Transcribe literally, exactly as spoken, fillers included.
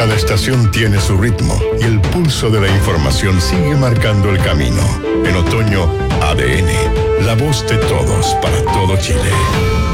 Cada estación tiene su ritmo y el pulso de la información sigue marcando el camino. En otoño, A D N, la voz de todos para todo Chile.